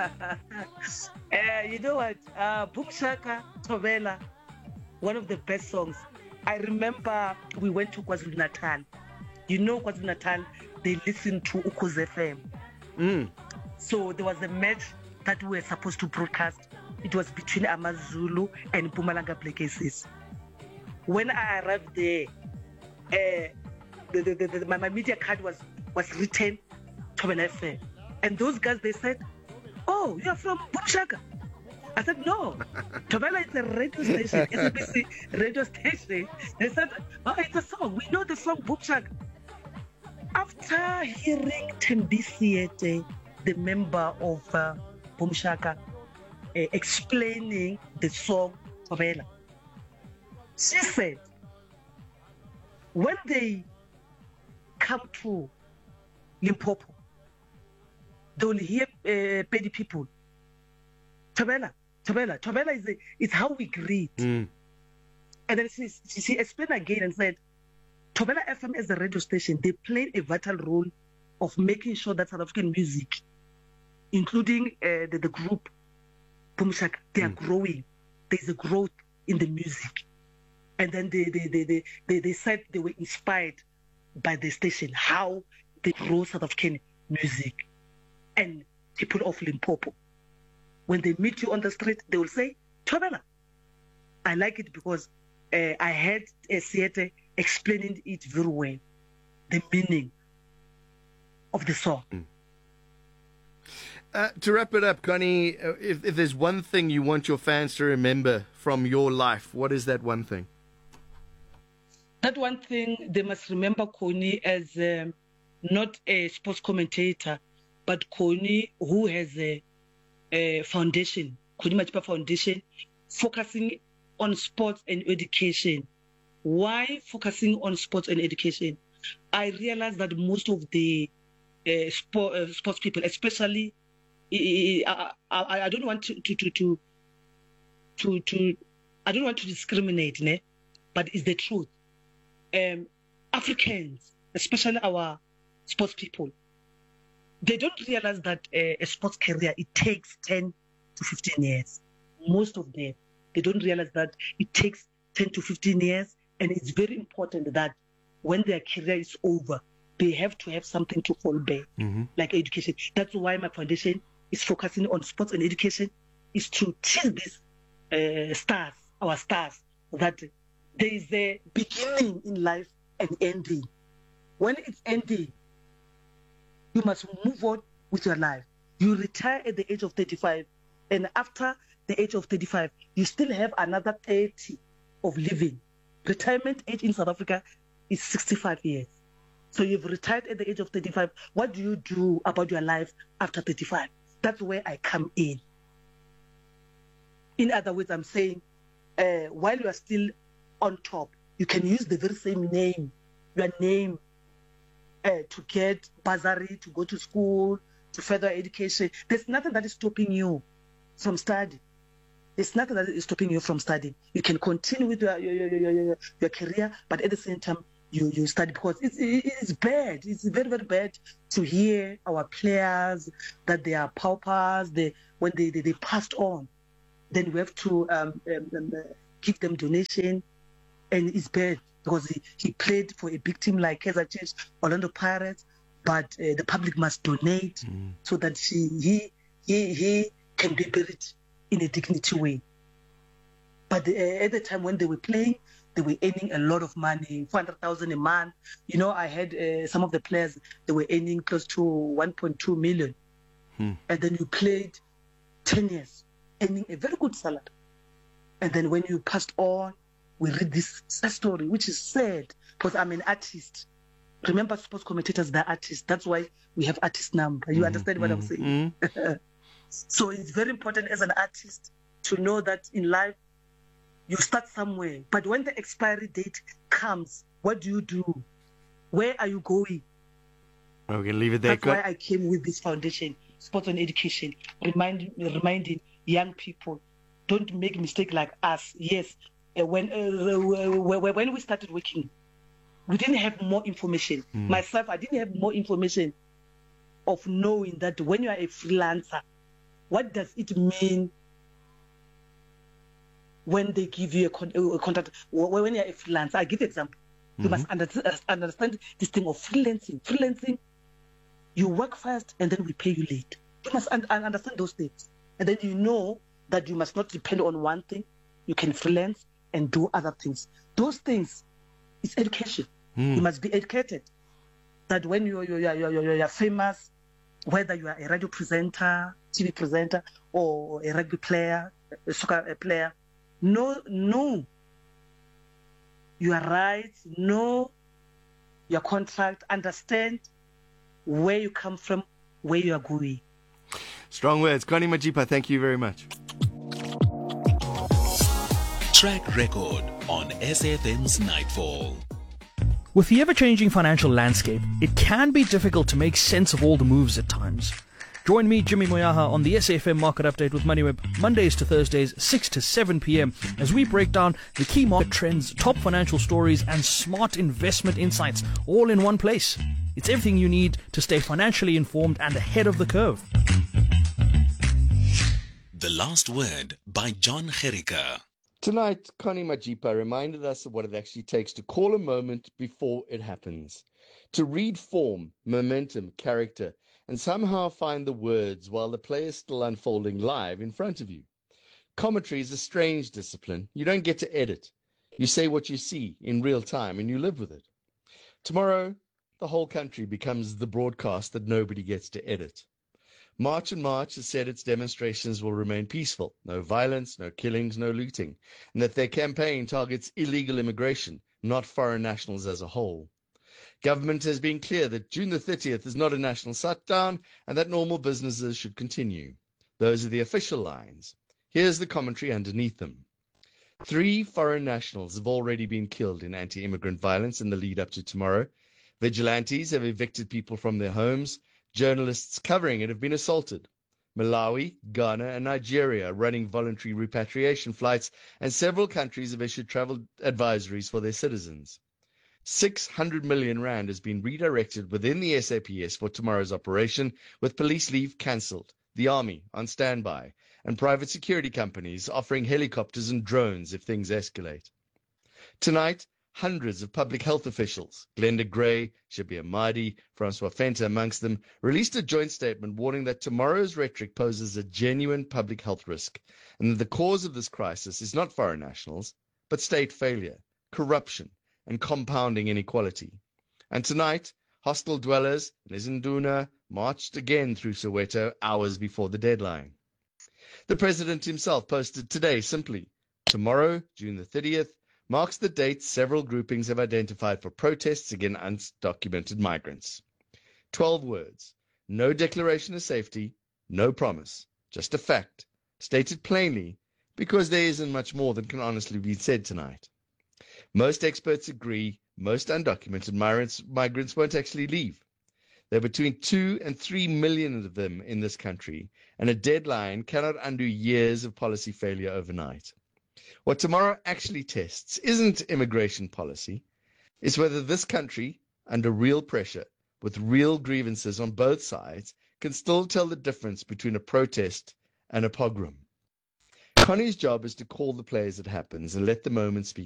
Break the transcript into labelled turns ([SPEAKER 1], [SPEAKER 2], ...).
[SPEAKER 1] You know what? Boom Shaka, Thobela, one of the best songs. I remember we went to KwaZulu Natal. You know, KwaZulu Natal, they listen to Ukhozi FM. So there was a match that we were supposed to broadcast. It was between AmaZulu and Mpumalanga Black Aces. When I arrived there, my media card was written Thobela FM. And those guys, they said, "Oh, you're from Boom Shaka." I said, "No, Thobela is a radio station, SABC radio station." They said, "Oh, it's a song. We know the song Boom Shaka." After hearing Thembisiete, the member of Boom Shaka, explaining the song Thobela, she said, when they come to Limpopo, they will hear Pedi people. Thobela is how we greet. And then she explained again and said, Thobela FM as a radio station, they played a vital role of making sure that South African music, including the group Boom Shaka, they are growing. There's a growth in the music. And then they said they were inspired by the station, how they grow South African music. And people of Limpopo, when they meet you on the street, they will say, Thobela. I like it because I heard Siete explaining it very well, the meaning of the song.
[SPEAKER 2] To wrap it up, Connie, if there's one thing you want your fans to remember from your life, what is that one thing?
[SPEAKER 1] That one thing, they must remember Connie as not a sports commentator, but Connie who has a foundation, Connie Machipa Foundation, focusing on sports and education. Why focusing on sports and education? I realized that most of the sports people, especially, I don't want to I don't want to discriminate, né? But it's the truth. Africans, especially our sports people, they don't realize that a sports career, it takes 10 to 15 years. Most of them, they don't realize that it takes 10 to 15 years. And it's very important that when their career is over, they have to have something to fall back, like education. That's why my foundation is focusing on sports and education, is to teach these stars, our stars, that there is a beginning in life and ending. When it's ending, you must move on with your life. You retire at the age of 35, and after the age of 35, you still have another 30 of living. Retirement age in South Africa is 65 years. So you've retired at the age of 35. What do you do about your life after 35? That's where I come in. In other words, I'm saying, while you are still on top, you can use the very same name, your name, to get bursary, to go to school, to further education. There's nothing that is stopping you from studying. There's nothing that is stopping you from studying. You can continue with your career, but at the same time, you study, because it's bad. It's very, very bad to hear our players that they are paupers. When they passed on, then we have to give them donation, and it's bad because he played for a big team like Kaizer Chiefs, Orlando Pirates, but the public must donate so that he can be buried in a dignity way. But at the time when they were playing, they were earning a lot of money, 400,000 a month. You know, I had some of the players, they were earning close to 1.2 million. And then you played 10 years, earning a very good salary. And then when you passed on, we read this sad story, which is sad, because I'm an artist. Remember, sports commentators, they're artists. That's why we have artist number. You understand what I'm saying? So it's very important as an artist to know that in life, you start somewhere. But when the expiry date comes, what do you do? Where are you going?
[SPEAKER 2] Well, we can leave it there.
[SPEAKER 1] That's why I came with this foundation, Sports and Education, reminding young people, don't make mistake like us. Yes, when we started working, we didn't have more information. Myself, I didn't have more information of knowing that when you are a freelancer, What does it mean when they give you a contract? When you're a freelancer, I give example. You must understand this thing of freelancing. Freelancing, you work first and then we pay you late. You must understand those things. And then you know that you must not depend on one thing. You can freelance and do other things. Those things is education. You must be educated that when you're famous, whether you are a radio presenter, TV presenter, or a rugby player, a soccer player, know your rights, know your contract, understand where you come from, where you are going.
[SPEAKER 2] Strong words. Connie Majipa, thank you very much.
[SPEAKER 3] Track record on SFM's Nightfall.
[SPEAKER 4] With the ever-changing financial landscape, it can be difficult to make sense of all the moves at times. Join me, Jimmy Moyaha, on the SAFM Market Update with MoneyWeb, Mondays to Thursdays, 6 to 7 p.m, as we break down the key market trends, top financial stories, and smart investment insights, all in one place. It's everything you need to stay financially informed and ahead of the curve.
[SPEAKER 3] The Last Word by John Gericke.
[SPEAKER 2] Tonight, Connie Majipa reminded us of what it actually takes to call a moment before it happens. To read form, momentum, character, and somehow find the words while the play is still unfolding live in front of you. Commentary is a strange discipline. You don't get to edit. You say what you see in real time and you live with it. Tomorrow, the whole country becomes the broadcast that nobody gets to edit. March and March has said its demonstrations will remain peaceful, no violence, no killings, no looting, and that their campaign targets illegal immigration, not foreign nationals as a whole. Government has been clear that June the 30th is not a national shutdown and that normal businesses should continue. Those are the official lines. Here's the commentary underneath them. 3 foreign nationals have already been killed in anti-immigrant violence in the lead up to tomorrow. Vigilantes have evicted people from their homes. Journalists covering it have been assaulted. Malawi, Ghana, and Nigeria are running voluntary repatriation flights, and several countries have issued travel advisories for their citizens. 600 million rand has been redirected within the SAPS for tomorrow's operation, with police leave cancelled, the army on standby, and private security companies offering helicopters and drones if things escalate. Tonight, hundreds of public health officials, Glenda Gray, Shabir Mahdi, Francois Venter amongst them, released a joint statement warning that tomorrow's rhetoric poses a genuine public health risk, and that the cause of this crisis is not foreign nationals, but state failure, corruption, and compounding inequality. And tonight, hostel dwellers in Izinduna marched again through Soweto hours before the deadline. The president himself posted today simply, tomorrow, June the 30th, marks the date several groupings have identified for protests against undocumented migrants. 12 words, no declaration of safety, no promise, just a fact, stated plainly because there isn't much more that can honestly be said tonight. Most experts agree most undocumented migrants won't actually leave. There are between 2 and 3 million of them in this country, and a deadline cannot undo years of policy failure overnight. What tomorrow actually tests isn't immigration policy, it's whether this country, under real pressure, with real grievances on both sides, can still tell the difference between a protest and a pogrom. Connie's job is to call the play as it happens and let the moment speak